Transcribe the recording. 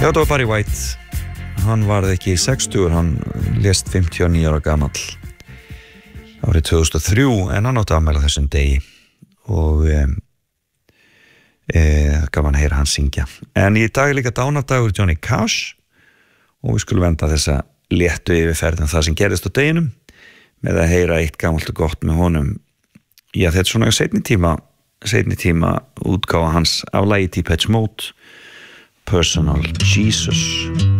Theodore Barry White, hann varð ekki 60, hann lést 59 ára gamall árið 2003, en hann átti afmæli á þessum degi og gaman að heyra hann syngja. En í dag líka dánardagur Johnny Cash og við skulum enda þessa léttu yfirferð það sem gerðist á deginum með að heyra eitt gamalt og gott með honum. Já, þetta er svona seinni tíma útgáfa hans af lagi Depeche Mode, Personal Jesus.